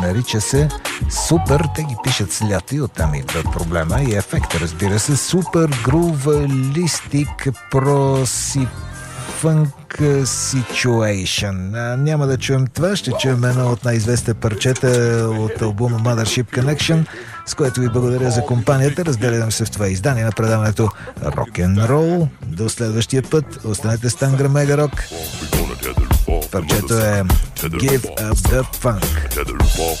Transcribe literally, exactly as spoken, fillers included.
Нарича се Супер, те ги пишат с лято и оттам идва проблема и ефекта, разбира се. Супер Groovalistic Prosi Funk Situation. Няма да чуем това, ще чуем едно от най-известните парчета от албума Mothership Connection, с което ви благодаря за компанията. Разделям се в това издание на предаването Rock'n'Roll. До следващия път. Останете с Тангра Мега Рок. Парчето е Give Up The Funk.